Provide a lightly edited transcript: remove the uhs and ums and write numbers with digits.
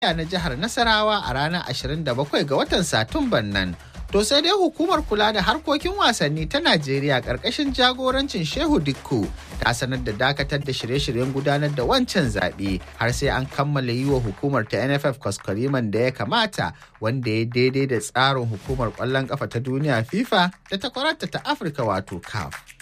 na jihar Nasarawa a ranar 27 ga watan Satumban nan. To sai dai hukumar kula da harkokin wasanni ta Najeriya ƙarƙashin jagorancin Shehu Dikko ta sanar da dakatar da shirye-shiryen gudanar da wancan zaɓe har sai an kammala yi wa hukumar ta NFF kwaskwariman da ya kamata wanda ya daidai da tsarin hukumar ƙwallon ƙafa ta duniya FIFA da takwararta ta Afirka wato CAF.